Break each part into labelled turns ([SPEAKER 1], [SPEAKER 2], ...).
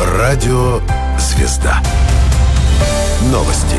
[SPEAKER 1] Радио «Звезда». Новости.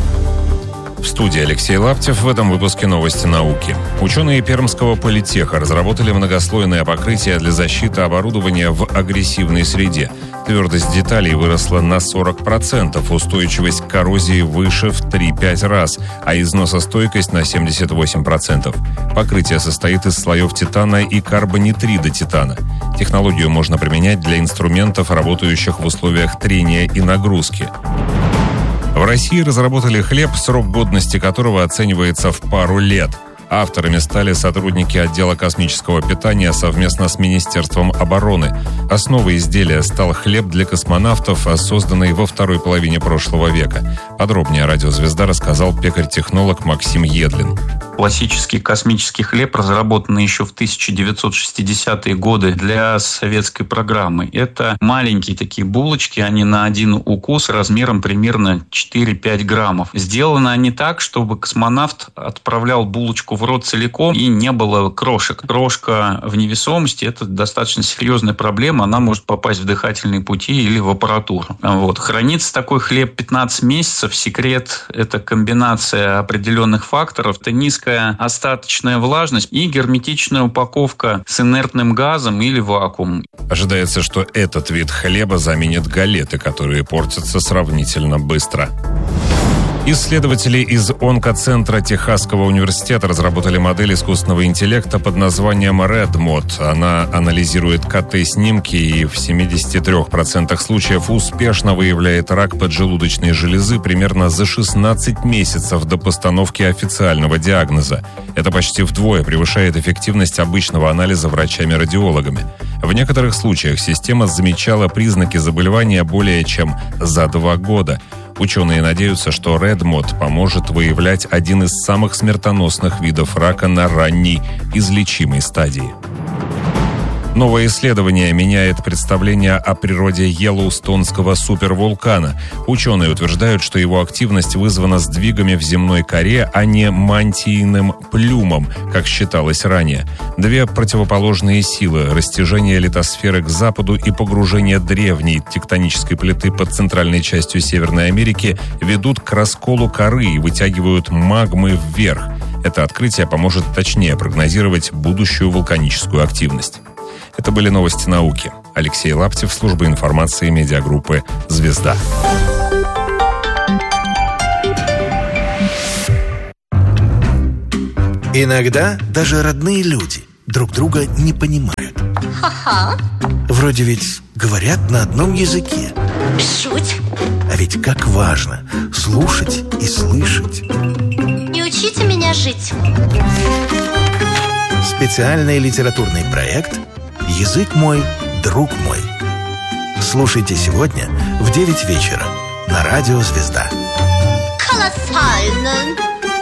[SPEAKER 2] В студии Алексей Лаптев. В этом выпуске новости науки. Ученые Пермского политеха разработали многослойное покрытие для защиты оборудования в агрессивной среде. Твердость деталей выросла на 40%, устойчивость к коррозии выше в 3-5 раз, а износостойкость на 78%. Покрытие состоит из слоев титана и карбонитрида титана. Технологию можно применять для инструментов, работающих в условиях трения и нагрузки. В России разработали хлеб, срок годности которого оценивается в пару лет. Авторами стали сотрудники отдела космического питания совместно с Министерством обороны. Основой изделия стал хлеб для космонавтов, созданный во второй половине прошлого века. Подробнее «Радио Звезда» рассказал пекарь-технолог Максим Едлин.
[SPEAKER 3] Классический космический хлеб, разработанный еще в 1960-е годы для советской программы. Это маленькие такие булочки, они на один укус размером примерно 4-5 граммов. Сделаны они так, чтобы космонавт отправлял булочку в рот целиком и не было крошек. Крошка в невесомости – это достаточно серьезная проблема, она может попасть в дыхательные пути или в аппаратуру. Хранится такой хлеб 15 месяцев. Секрет – это комбинация определенных факторов. Это низкая остаточная влажность и герметичная упаковка с инертным газом или вакуум.
[SPEAKER 2] Ожидается, что этот вид хлеба заменит галеты, которые портятся сравнительно быстро. Исследователи из онкоцентра Техасского университета разработали модель искусственного интеллекта под названием RedMod. Она анализирует КТ-снимки и в 73% случаев успешно выявляет рак поджелудочной железы примерно за 16 месяцев до постановки официального диагноза. Это почти вдвое превышает эффективность обычного анализа врачами-радиологами. В некоторых случаях система замечала признаки заболевания более чем за 2 года. Ученые надеются, что RedMod поможет выявлять один из самых смертоносных видов рака на ранней излечимой стадии. Новое исследование меняет представление о природе Йеллоустонского супервулкана. Ученые утверждают, что его активность вызвана сдвигами в земной коре, а не мантийным плюмом, как считалось ранее. Две противоположные силы – растяжение литосферы к западу и погружение древней тектонической плиты под центральной частью Северной Америки – ведут к расколу коры и вытягивают магмы вверх. Это открытие поможет точнее прогнозировать будущую вулканическую активность. Это были новости науки. Алексей Лаптев, служба информации медиагруппы «Звезда».
[SPEAKER 1] Иногда даже родные люди друг друга не понимают.
[SPEAKER 4] Ха-ха.
[SPEAKER 1] Вроде ведь говорят на одном языке.
[SPEAKER 4] Шуть.
[SPEAKER 1] А ведь как важно слушать и слышать.
[SPEAKER 4] Не учите меня жить.
[SPEAKER 1] Специальный литературный проект «Язык мой, друг мой». Слушайте сегодня в 9 вечера на Радио Звезда.
[SPEAKER 4] Колоссально.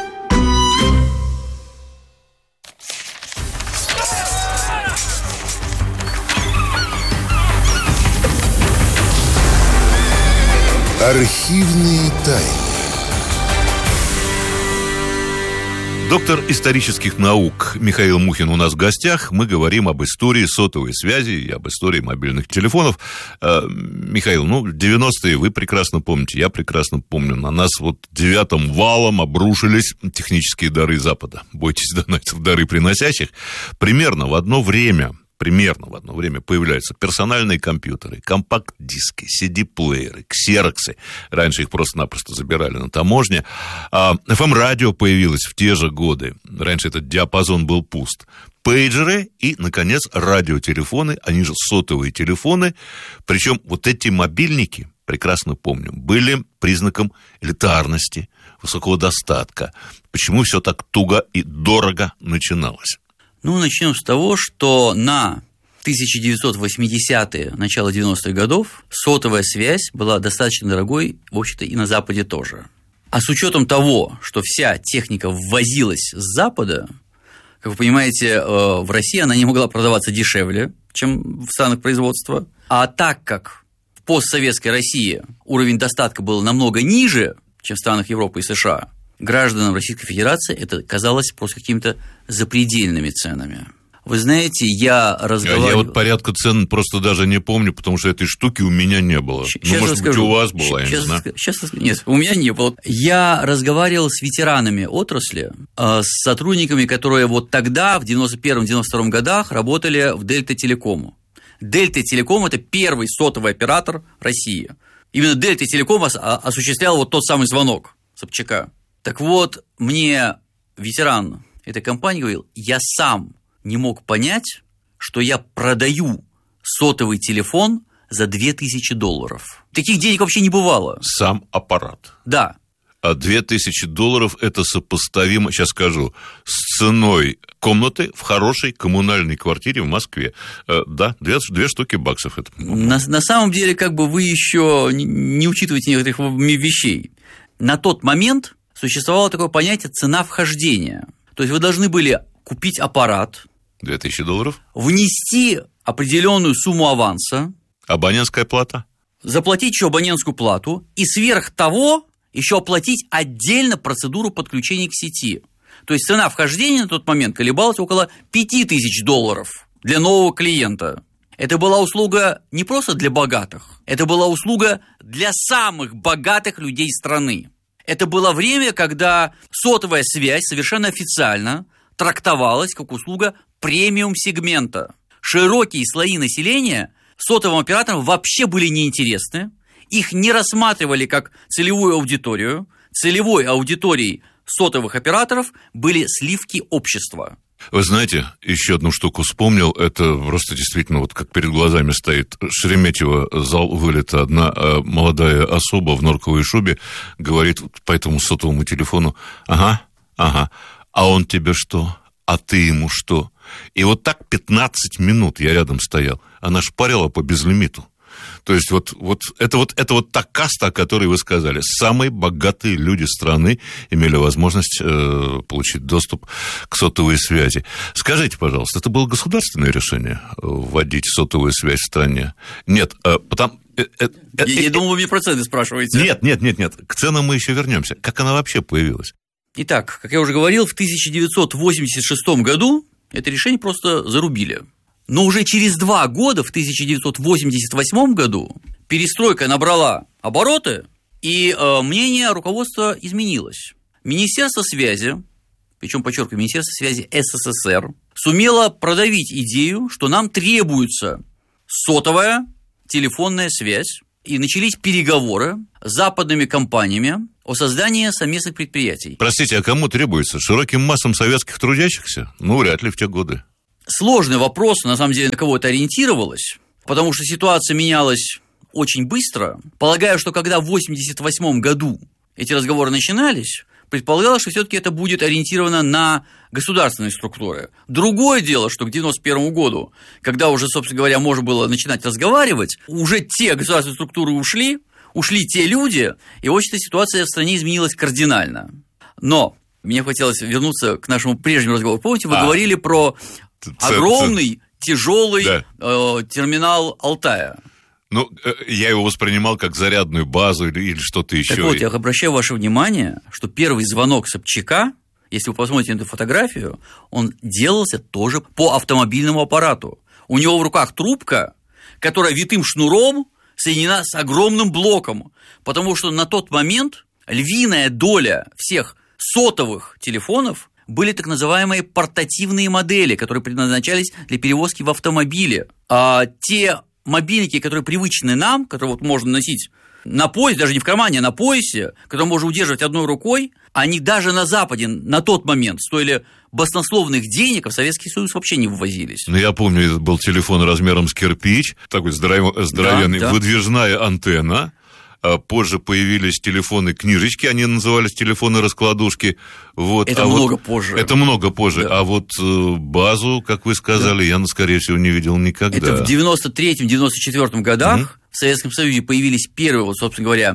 [SPEAKER 1] Архивные тайны.
[SPEAKER 5] Доктор исторических наук Михаил Мухин у нас в гостях. Мы говорим об истории сотовой связи и об истории мобильных телефонов. Михаил, 90-е вы прекрасно помните, я прекрасно помню. На нас 9 валом обрушились технические дары Запада. Бойтесь донатов, дары приносящих. Примерно в одно время появляются персональные компьютеры, компакт-диски, CD-плееры, ксероксы. Раньше их просто-напросто забирали на таможне. FM-радио появилось в те же годы. Раньше этот диапазон был пуст. Пейджеры и, наконец, радиотелефоны, они же сотовые телефоны. Причем эти мобильники, прекрасно помню, были признаком элитарности, высокого достатка. Почему все так туго и дорого начиналось?
[SPEAKER 6] Начнем с того, что на 1980-е, начало 90-х годов сотовая связь была достаточно дорогой, в общем-то, и на Западе тоже. А с учетом того, что вся техника ввозилась с Запада, как вы понимаете, в России она не могла продаваться дешевле, чем в странах производства. А так как в постсоветской России уровень достатка был намного ниже, чем в странах Европы и США, гражданам Российской Федерации это казалось просто какими-то запредельными ценами. В Вы знаете, я разговаривал...
[SPEAKER 5] Я вот порядка цен просто даже не помню, потому что этой штуки у меня не было. Может быть, у вас была, я не знаю.
[SPEAKER 6] Нет, у меня не было. Я разговаривал с ветеранами отрасли, с сотрудниками, которые вот тогда, в 91-92 годах, работали в Дельта Телекому. Дельта Телеком – это первый сотовый оператор России. Именно Дельта Телеком осуществлял вот тот самый звонок Собчака. Так вот, мне ветеран этой компании говорил, я сам не мог понять, что я продаю сотовый телефон за $2000. Таких денег вообще не бывало.
[SPEAKER 5] Сам аппарат.
[SPEAKER 6] Да.
[SPEAKER 5] А $2000 – это сопоставимо, сейчас скажу, с ценой комнаты в хорошей коммунальной квартире в Москве. Да, 2 штуки баксов. Это.
[SPEAKER 6] На самом деле, как бы вы еще не учитываете некоторых вещей. На тот момент существовало такое понятие «цена вхождения». То есть вы должны были купить аппарат,
[SPEAKER 5] $2000,
[SPEAKER 6] внести определенную сумму аванса,
[SPEAKER 5] абонентская плата,
[SPEAKER 6] заплатить еще абонентскую плату и сверх того еще оплатить отдельно процедуру подключения к сети. То есть цена вхождения на тот момент колебалась около $5000 для нового клиента. Это была услуга не просто для богатых, это была услуга для самых богатых людей страны. Это было время, когда сотовая связь совершенно официально трактовалась как услуга премиум-сегмента. Широкие слои населения сотовым операторам вообще были неинтересны, их не рассматривали как целевую аудиторию. Целевой аудиторией сотовых операторов были сливки общества.
[SPEAKER 5] Вы знаете, еще одну штуку вспомнил, это просто действительно вот как перед глазами стоит. Шереметьево, зал вылета, одна молодая особа в норковой шубе говорит по этому сотовому телефону, ага, а он тебе что? А ты ему что? И вот так 15 минут я рядом стоял. Она шпарила по безлимиту. То есть вот это та каста, о которой вы сказали. Самые богатые люди страны имели возможность получить доступ к сотовой связи. Скажите, пожалуйста, это было государственное решение вводить сотовую связь в стране? Нет, потому...
[SPEAKER 6] Я думал, вы мне проценты спрашиваете.
[SPEAKER 5] Нет. К ценам мы еще вернемся. Как она вообще появилась?
[SPEAKER 6] Итак, как я уже говорил, в 1986 году это решение просто зарубили. Но уже через 2 года, в 1988 году, перестройка набрала обороты, и мнение руководства изменилось. Министерство связи, причем, подчеркиваю, Министерство связи СССР, сумело продавить идею, что нам требуется сотовая телефонная связь, и начались переговоры с западными компаниями о создании совместных предприятий.
[SPEAKER 5] Простите, а кому требуется? Широким массам советских трудящихся? Ну, вряд ли в те годы.
[SPEAKER 6] Сложный вопрос, на самом деле, на кого это ориентировалось, потому что ситуация менялась очень быстро. Полагаю, что когда в 1988 году эти разговоры начинались, предполагалось, что все-таки это будет ориентировано на государственные структуры. Другое дело, что к 1991 году, когда уже, собственно говоря, можно было начинать разговаривать, уже те государственные структуры ушли те люди, и, в общем-то, ситуация в стране изменилась кардинально. Но мне хотелось вернуться к нашему прежнему разговору. Помните, вы говорили про огромный, тяжелый терминал Алтая.
[SPEAKER 5] Ну, я его воспринимал как зарядную базу или что-то еще.
[SPEAKER 6] Так вот, я обращаю ваше внимание, что первый звонок Собчака, если вы посмотрите на эту фотографию, он делался тоже по автомобильному аппарату. У него в руках трубка, которая витым шнуром соединена с огромным блоком, потому что на тот момент львиная доля всех сотовых телефонов были так называемые портативные модели, которые предназначались для перевозки в автомобиле. А те мобильники, которые привычны нам, которые вот можно носить на поясе, даже не в кармане, а на поясе, которые можно удерживать одной рукой, они даже на Западе на тот момент стоили баснословных денег, а в Советский Союз вообще не ввозились.
[SPEAKER 5] Ну, я помню, это был телефон размером с кирпич, такой здоровенный, выдвижная антенна. Позже появились телефоны-книжечки, они назывались телефоны-раскладушки. Вот.
[SPEAKER 6] Это много позже.
[SPEAKER 5] Это много позже. Да. А вот базу, как вы сказали, я, скорее всего, не видел никогда.
[SPEAKER 6] Это в 93-94 годах в Советском Союзе появились первые, вот, собственно говоря,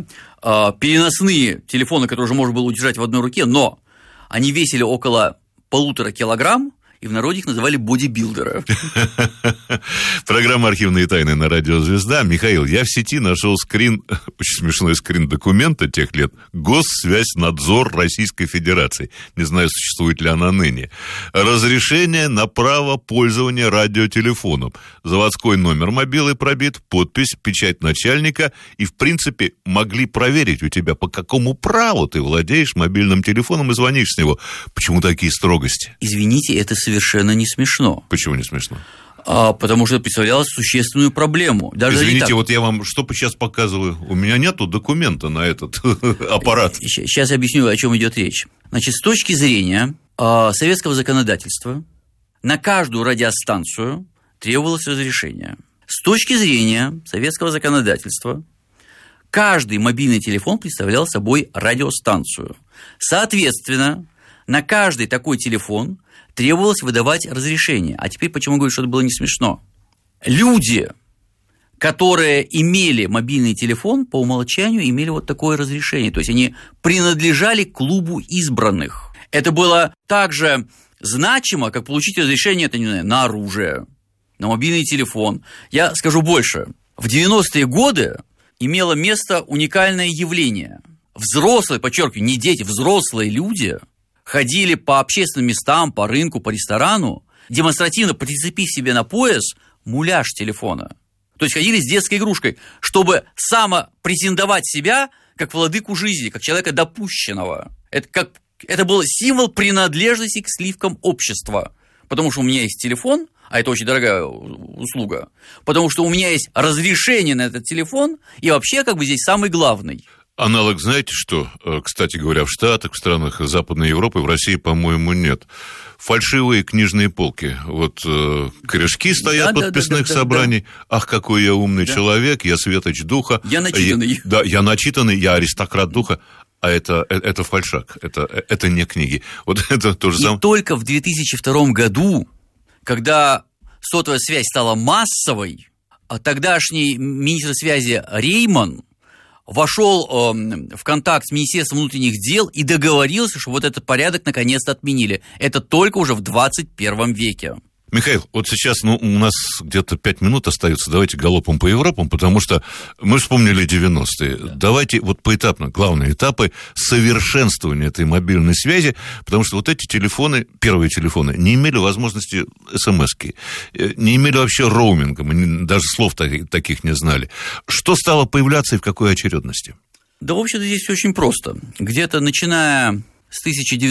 [SPEAKER 6] переносные телефоны, которые уже можно было удержать в одной руке, но они весили около 1,5 килограмм, и в народе их называли бодибилдеры.
[SPEAKER 5] Программа «Архивные тайны» на радио «Звезда». Михаил, я в сети нашел скрин, очень смешной скрин документа тех лет, Госсвязьнадзор Российской Федерации. Не знаю, существует ли она ныне. Разрешение на право пользования радиотелефоном. Заводской номер мобилы пробит, подпись, печать начальника. И, в принципе, могли проверить у тебя, по какому праву ты владеешь мобильным телефоном и звонишь с него. Почему такие строгости?
[SPEAKER 6] Извините, это совершенно не смешно.
[SPEAKER 5] Почему не смешно?
[SPEAKER 6] Потому что это представляло существенную проблему. Даже
[SPEAKER 5] извините, вот я вам что сейчас показываю? У меня нету документа на этот аппарат.
[SPEAKER 6] Сейчас я объясню, о чем идет речь. Значит, с точки зрения советского законодательства на каждую радиостанцию требовалось разрешение. С точки зрения советского законодательства каждый мобильный телефон представлял собой радиостанцию. Соответственно, на каждый такой телефон требовалось выдавать разрешение. А теперь почему говорю, что это было не смешно? Люди, которые имели мобильный телефон, по умолчанию имели вот такое разрешение. То есть они принадлежали к клубу избранных. Это было так же значимо, как получить разрешение, это, не знаю, на оружие, на мобильный телефон. Я скажу больше. В 90-е годы имело место уникальное явление. Взрослые, подчеркиваю, не дети, взрослые люди ходили по общественным местам, по рынку, по ресторану, демонстративно прицепив себе на пояс муляж телефона. То есть ходили с детской игрушкой, чтобы самопрезентовать себя как владыку жизни, как человека допущенного. Это был символ принадлежности к сливкам общества. Потому что у меня есть телефон, а это очень дорогая услуга, потому что у меня есть разрешение на этот телефон, и вообще как бы здесь самый главный.
[SPEAKER 5] Аналог, знаете что? Кстати говоря, в Штатах, в странах Западной Европы, в России, по-моему, нет. Фальшивые книжные полки. Вот корешки стоят подписных собраний. Да. Ах, какой я умный человек, я светоч духа.
[SPEAKER 6] Я начитанный.
[SPEAKER 5] Я начитанный, я аристократ духа. А это фальшак, это не книги. Вот это то же самое.
[SPEAKER 6] И только в 2002 году, когда сотовая связь стала массовой, тогдашний министр связи Рейман вошел в контакт с Министерством внутренних дел и договорился, что вот этот порядок наконец-то отменили. Это только уже в 21 веке.
[SPEAKER 5] Михаил, вот сейчас у нас где-то 5 минут остается. Давайте галопом по Европам, потому что мы вспомнили 90-е. Да. Давайте вот поэтапно, главные этапы совершенствования этой мобильной связи, потому что вот эти телефоны, первые телефоны, не имели возможности смс-ки, не имели вообще роуминга, мы даже слов таких не знали. Что стало появляться и в какой очередности?
[SPEAKER 6] Да, в общем-то, здесь очень просто. Где-то начиная с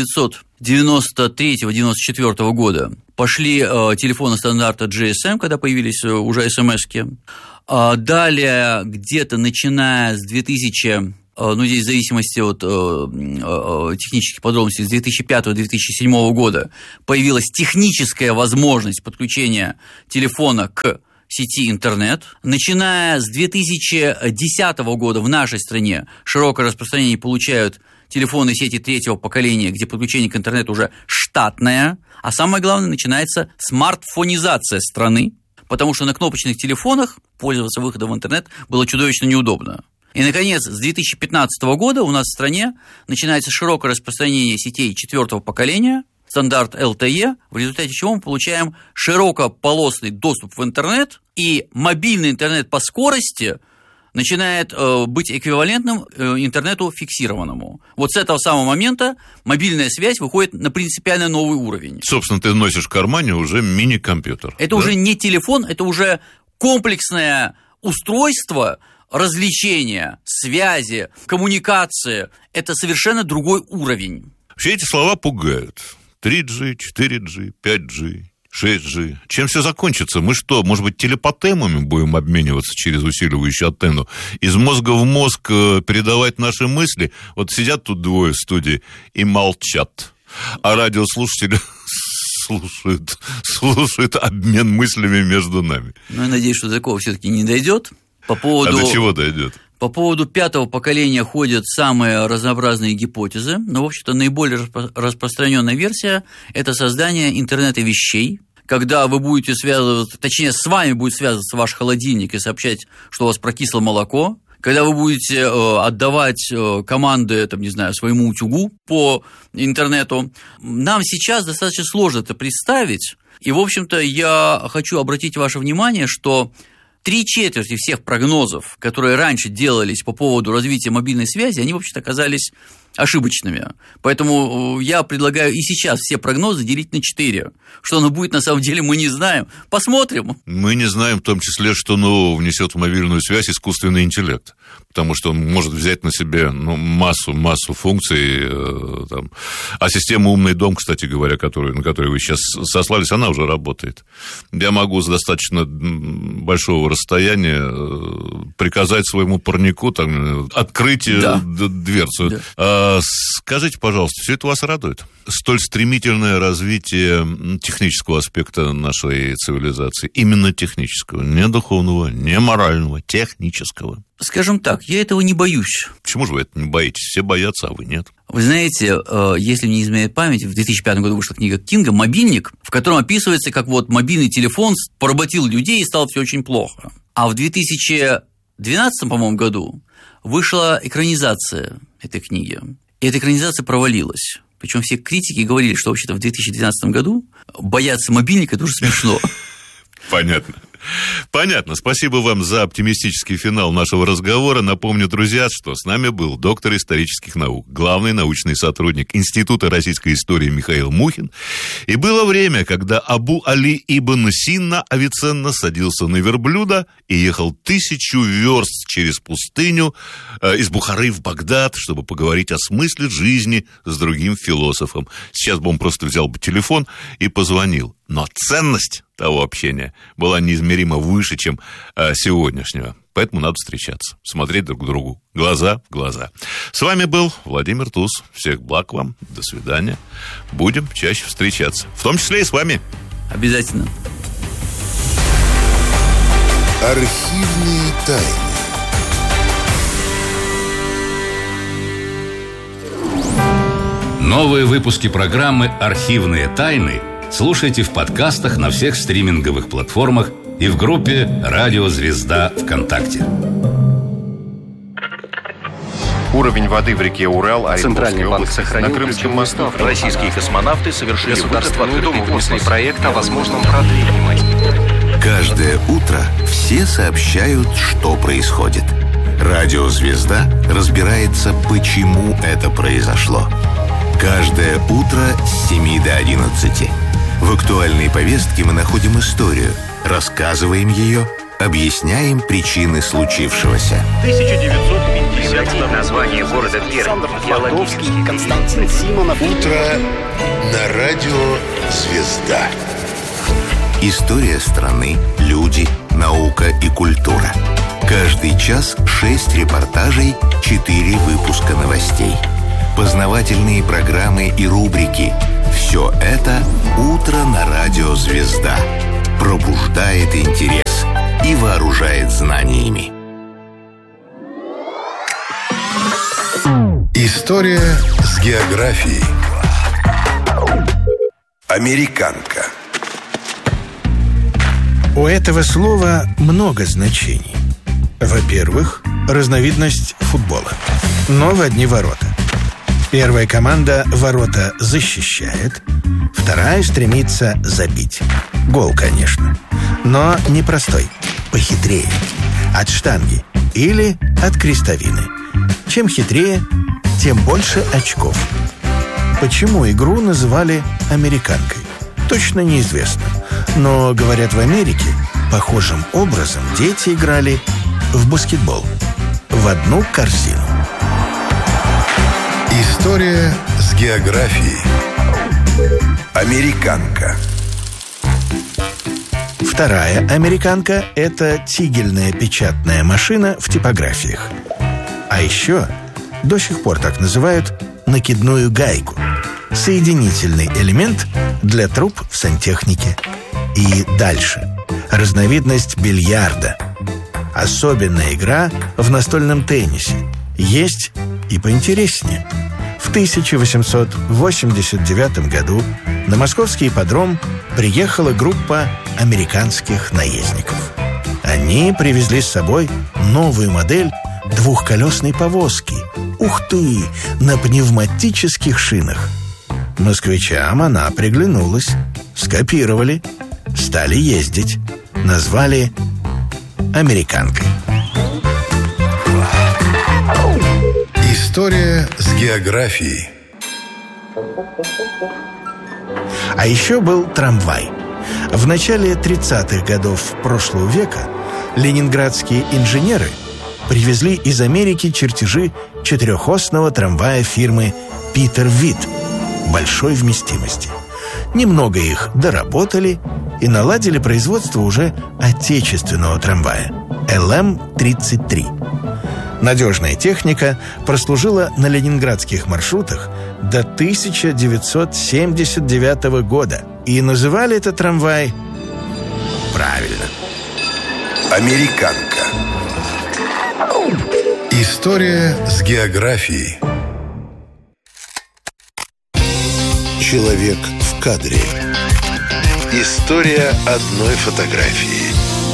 [SPEAKER 6] 1993-1994 года пошли телефоны стандарта GSM, когда появились уже смс-ки. Далее, где-то начиная с 2000, здесь в зависимости от технических подробностей, с 2005-2007 года появилась техническая возможность подключения телефона к сети интернет. Начиная с 2010 года в нашей стране широкое распространение получают телефонные сети третьего поколения, где подключение к интернету уже штатное, а самое главное, начинается смартфонизация страны, потому что на кнопочных телефонах пользоваться выходом в интернет было чудовищно неудобно. И, наконец, с 2015 года у нас в стране начинается широкое распространение сетей четвертого поколения, стандарт LTE, в результате чего мы получаем широкополосный доступ в интернет, и мобильный интернет по скорости начинает быть эквивалентным интернету фиксированному. Вот с этого самого момента мобильная связь выходит на принципиально новый уровень.
[SPEAKER 5] Собственно, ты носишь в кармане уже мини-компьютер.
[SPEAKER 6] Это уже не телефон, это уже комплексное устройство развлечения, связи, коммуникации. Это совершенно другой уровень.
[SPEAKER 5] Все эти слова пугают. 3G, 4G, 5G, 6G. Чем все закончится? Мы что, может быть, телепатемами будем обмениваться через усиливающую антенну? Из мозга в мозг передавать наши мысли? Вот сидят тут двое в студии и молчат. А радиослушатели слушают обмен мыслями между нами.
[SPEAKER 6] Я надеюсь, что до такого все-таки не дойдет.
[SPEAKER 5] А до чего дойдет?
[SPEAKER 6] По поводу пятого поколения ходят самые разнообразные гипотезы, но, в общем-то, наиболее распространенная версия – это создание интернета вещей, когда вы будете связываться, точнее, с вами будет связываться ваш холодильник и сообщать, что у вас прокисло молоко, когда вы будете отдавать команды, там, не знаю, своему утюгу по интернету. Нам сейчас достаточно сложно это представить. И, в общем-то, я хочу обратить ваше внимание, что 3/4 всех прогнозов, которые раньше делались по поводу развития мобильной связи, они, в общем-то, оказались ошибочными. Поэтому я предлагаю и сейчас все прогнозы делить на 4. Что оно будет, на самом деле, мы не знаем. Посмотрим.
[SPEAKER 5] Мы не знаем в том числе, что нового внесет в мобильную связь искусственный интеллект. Потому что он может взять на себе массу функций. Там. А система «Умный дом», кстати говоря, на которую вы сейчас сослались, она уже работает. Я могу с достаточно большого расстояния приказать своему парнику там, открыть дверцу. Да. Скажите, пожалуйста, все это вас радует? Столь стремительное развитие технического аспекта нашей цивилизации, именно технического, не духовного, не морального, технического.
[SPEAKER 6] Скажем так, я этого не боюсь.
[SPEAKER 5] Почему же вы это не боитесь? Все боятся, а вы нет.
[SPEAKER 6] Вы знаете, если не изменяет память, в 2005 году вышла книга Кинга «Мобильник», в котором описывается, как вот мобильный телефон поработил людей и стало все очень плохо. А в 2012, по-моему, году вышла экранизация этой книги. И эта экранизация провалилась. Причем все критики говорили, что вообще-то в 2012 году бояться мобильника – это уже смешно.
[SPEAKER 5] Понятно. Спасибо вам за оптимистический финал нашего разговора. Напомню, друзья, что с нами был доктор исторических наук, главный научный сотрудник Института российской истории Михаил Мухин. И было время, когда Абу Али ибн Синна Авиценна садился на верблюда и ехал 1000 верст через пустыню из Бухары в Багдад, чтобы поговорить о смысле жизни с другим философом. Сейчас бы он просто взял бы телефон и позвонил. Но ценность того общения была неизмеримо выше, чем сегодняшнего. Поэтому надо встречаться, смотреть друг другу глаза в глаза. С вами был Владимир Туз. Всех благ вам. До свидания. Будем чаще встречаться. В том числе и с вами.
[SPEAKER 6] Обязательно.
[SPEAKER 1] Архивные тайны.
[SPEAKER 7] Новые выпуски программы «Архивные тайны» слушайте в подкастах на всех стриминговых платформах и в группе «Радио Звезда» ВКонтакте.
[SPEAKER 8] Уровень воды в реке Урал, Оренбургской области, на Крымском мосту.
[SPEAKER 9] Российские космонавты совершили государственный думательный проект о возможном продлении.
[SPEAKER 1] Каждое утро все сообщают, что происходит. Радио «Звезда» разбирается, почему это произошло. Каждое утро с 7 до 11. В актуальной повестке мы находим историю, рассказываем ее, объясняем причины случившегося.
[SPEAKER 9] 1950 название города Пермь.
[SPEAKER 1] Константин Симонов. Утро на радио «Звезда». История страны, люди, наука и культура. Каждый час 6 репортажей, 4 выпуска новостей. Познавательные программы и рубрики. Все это «Утро на радио «Звезда». Пробуждает интерес и вооружает знаниями. История с географией. Американка.
[SPEAKER 10] У этого слова много значений. Во-первых, разновидность футбола, но в одни ворота. Первая команда ворота защищает, вторая стремится забить. Гол, конечно, но не простой, похитрее. От штанги или от крестовины. Чем хитрее, тем больше очков. Почему игру называли «американкой»? Точно неизвестно. Но, говорят, в Америке похожим образом дети играли в баскетбол. В одну корзину.
[SPEAKER 1] История с географией. Американка.
[SPEAKER 10] Вторая американка – это тигельная печатная машина в типографиях. А еще до сих пор так называют накидную гайку – соединительный элемент для труб в сантехнике. И дальше – разновидность бильярда. Особенная игра в настольном теннисе. Есть и поинтереснее. В 1889 году на московский ипподром приехала группа американских наездников. Они привезли с собой новую модель двухколесной повозки. Ух ты! На пневматических шинах. Москвичам она приглянулась. Скопировали. Стали ездить. Назвали «Американкой».
[SPEAKER 11] История с географией.
[SPEAKER 10] А еще был трамвай. В начале 30-х годов прошлого века ленинградские инженеры привезли из Америки чертежи четырехосного трамвая фирмы «Питер Вит» большой вместимости. Немного их доработали и наладили производство уже отечественного трамвая ЛМ-33. Надежная техника прослужила на ленинградских маршрутах до 1979 года. И называли этот трамвай правильно
[SPEAKER 11] «Американка». История с географией. Человек в кадре. История одной фотографии.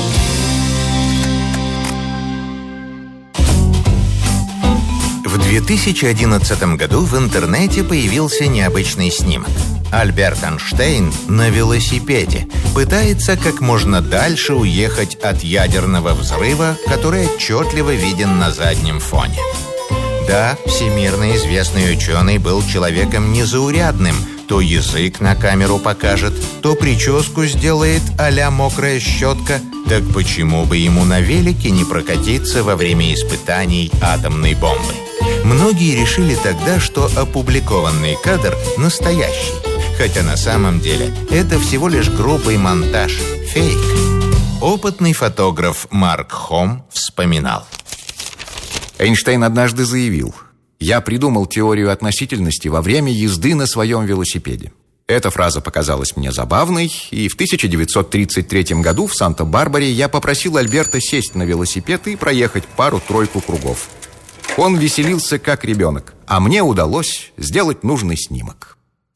[SPEAKER 1] В 2011 году в интернете появился необычный снимок. Альберт Эйнштейн на велосипеде пытается как можно дальше уехать от ядерного взрыва, который отчетливо виден на заднем фоне. Да, всемирно известный ученый был человеком незаурядным. То язык на камеру покажет, то прическу сделает а-ля мокрая щетка. Так почему бы ему на велике не прокатиться во время испытаний атомной бомбы? Многие решили тогда, что опубликованный кадр настоящий, хотя на самом деле это всего лишь грубый монтаж, фейк. Опытный фотограф Марк Хом вспоминал.
[SPEAKER 12] Эйнштейн однажды заявил: «Я придумал теорию относительности во время езды на своем велосипеде». Эта фраза показалась мне забавной, и в 1933 году в Санта-Барбаре я попросил Альберта сесть на велосипед и проехать пару-тройку кругов. Он веселился как ребенок, а мне удалось сделать нужный снимок.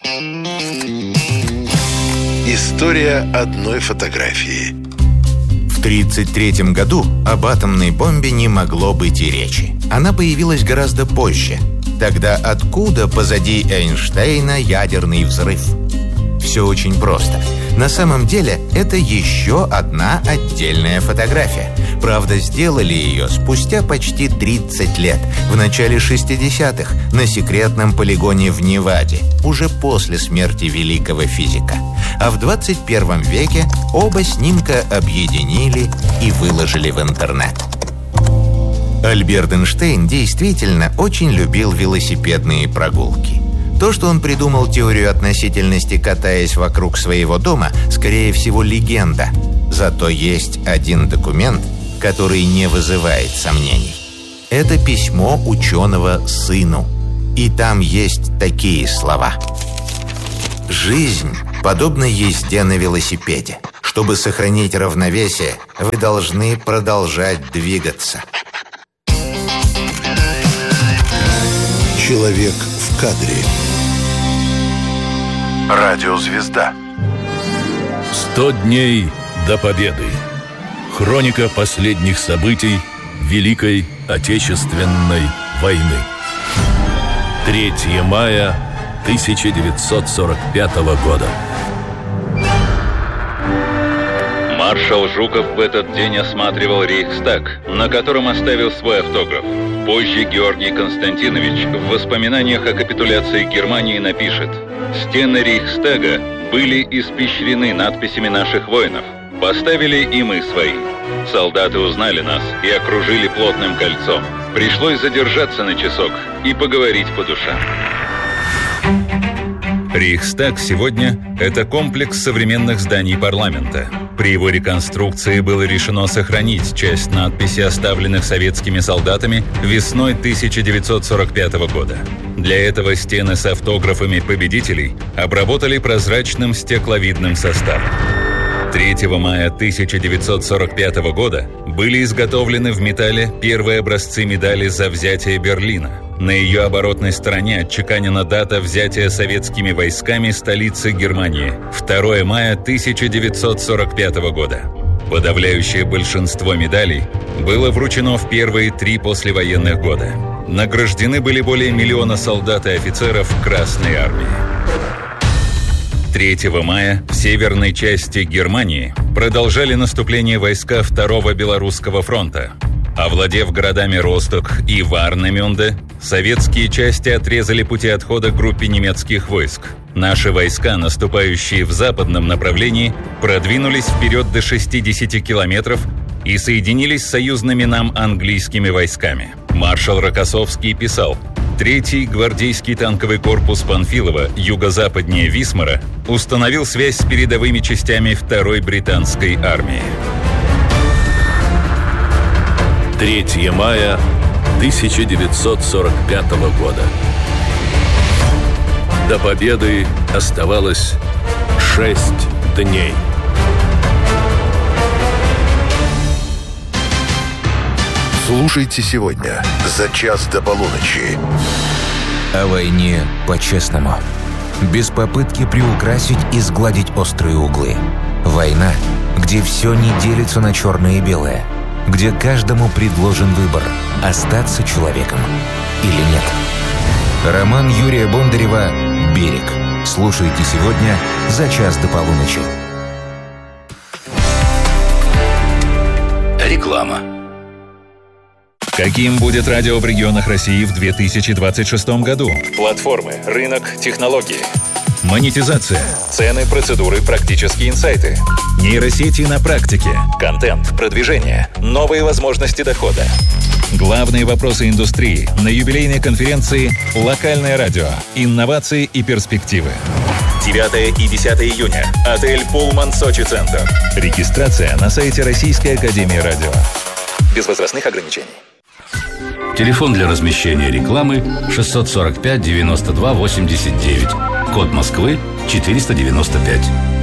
[SPEAKER 11] История одной фотографии.
[SPEAKER 1] В 1933 году об атомной бомбе не могло быть и речи. Она появилась гораздо позже. Тогда откуда позади Эйнштейна ядерный взрыв? Все очень просто. На самом деле это еще одна отдельная фотография. Правда, сделали ее спустя почти 30 лет, в начале 60-х, на секретном полигоне в Неваде, уже после смерти великого физика. А в 21 веке оба снимка объединили и выложили в интернет. Альберт Эйнштейн действительно очень любил велосипедные прогулки. То, что он придумал теорию относительности, катаясь вокруг своего дома, скорее всего, легенда. Зато есть один документ, который не вызывает сомнений. Это письмо ученого сыну. И там есть такие слова. «Жизнь подобна езде на велосипеде. Чтобы сохранить равновесие, вы должны продолжать двигаться».
[SPEAKER 11] Человек в кадре. Радиозвезда.
[SPEAKER 13] 100 дней до победы. Хроника последних событий Великой Отечественной войны. 3 мая 1945 года.
[SPEAKER 14] Маршал Жуков в этот день осматривал Рейхстаг, на котором оставил свой автограф. Позже Георгий Константинович в воспоминаниях о капитуляции Германии напишет: «Стены Рейхстага были испещрены надписями наших воинов. Поставили и мы свои. Солдаты узнали нас и окружили плотным кольцом. Пришлось задержаться на часок и поговорить по душам». Рейхстаг сегодня – это комплекс современных зданий парламента. При его реконструкции было решено сохранить часть надписей, оставленных советскими солдатами весной 1945 года. Для этого стены с автографами победителей обработали прозрачным стекловидным составом. 3 мая 1945 года были изготовлены в металле первые образцы медали за взятие Берлина. На ее оборотной стороне отчеканена дата взятия советскими войсками столицы Германии – 2 мая 1945 года. Подавляющее большинство медалей было вручено в первые 3 послевоенных года. Награждены были более 1 миллиона солдат и офицеров Красной Армии. 3 мая в северной части Германии продолжали наступление войска 2-го Белорусского фронта. Овладев городами Росток и Варнемюнде, советские части отрезали пути отхода группе немецких войск. Наши войска, наступающие в западном направлении, продвинулись вперед до 60 километров и соединились с союзными нам английскими войсками. Маршал Рокоссовский писал: «Третий гвардейский танковый корпус Панфилова, юго-западнее Висмара, установил связь с передовыми частями 2-й британской армии».
[SPEAKER 13] 3 мая 1945 года. До победы оставалось 6 дней.
[SPEAKER 11] Слушайте сегодня за час до полуночи.
[SPEAKER 15] О войне по-честному. Без попытки приукрасить и сгладить острые углы. Война, где все не делится на черное и белое. Где каждому предложен выбор – остаться человеком или нет. Роман Юрия Бондарева «Берег». Слушайте сегодня за час до полуночи.
[SPEAKER 7] Реклама.
[SPEAKER 14] Каким будет радио в регионах России в 2026 году? Платформы, рынок, технологии. Монетизация, цены, процедуры, практические инсайты. Нейросети на практике, контент, продвижение, новые возможности дохода. Главные вопросы индустрии на юбилейной конференции «Локальное радио. Инновации и перспективы». 9 и 10 июня. Отель «Пулман Сочи Центр». Регистрация на сайте Российской академии радио. Без возрастных ограничений.
[SPEAKER 7] Телефон для размещения рекламы 645 92 89. Код Москвы 495.